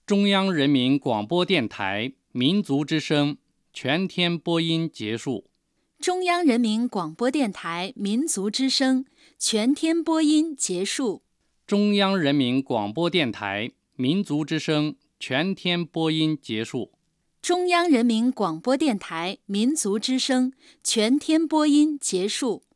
中央人民广播电台民族之声全天播音结束。 中央人民广播电台民族之声全天播音结束。 中央人民广播电台民族之声全天播音结束。 中央人民广播电台民族之声全天播音结束。